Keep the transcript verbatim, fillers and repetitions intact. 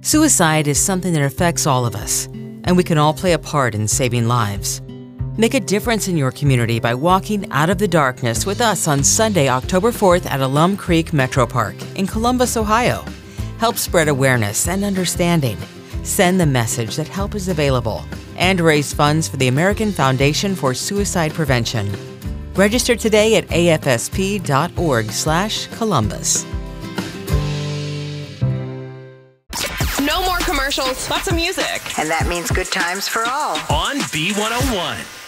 Suicide is something that affects all of us, and we can all play a part in saving lives. Make a difference in your community by walking out of the darkness with us on Sunday, October fourth at Alum Creek Metro Park in Columbus, Ohio. Help spread awareness and understanding. Send the message that help is available and raise funds for the American Foundation for Suicide Prevention. Register today at A F S P dot org slash Columbus. No more commercials. Lots of music. And that means good times for all. On B one oh one.